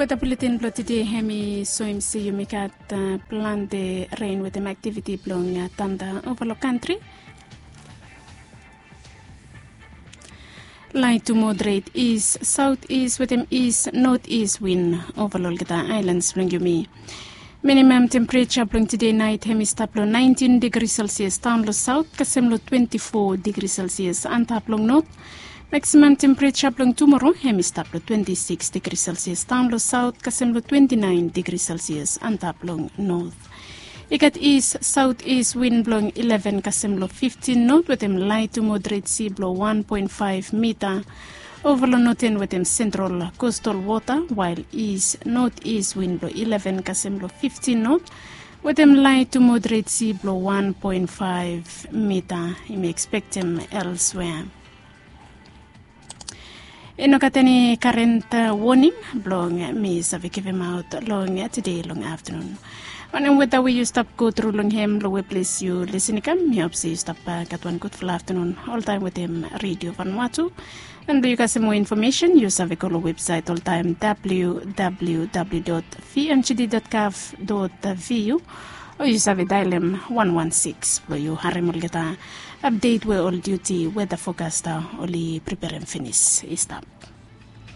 Weather bulletin blow today hemi soimsi yumikat plan the rain with an activity blowing thunder over the country. Light to moderate east, southeast with an east, northeast wind over Lolgata Islands bring you me. Minimum temperature blowing today night hemistaplo 19 degrees Celsius, download south, Kasemlo 24 degrees Celsius, Antaplong north. Maximum temperature blowing tomorrow hemistaplo 26 degrees Celsius, download south, Kasemlo 29 degrees Celsius, Antaplong north. Ikat east, southeast wind blowing 11 Kasemlo 15 north with them light to moderate sea blow 1.5 meter. Overland northern with them central coastal water, while east northeast wind blow 11 Kasemlo 15 north with them light to moderate sea blow 1.5 meter. You may expect them elsewhere. Inokatani current warning blowing means have given out long today long afternoon. When weather we used to go through long him low place you listening come you see stop at one good full afternoon all time with him Radio Vanuatu. And you guys more information use have a website all time www.vmgd.gov.vu or use have a dial 116 where you harimulgata update where all duty weather forecaster only prepare and finish stop.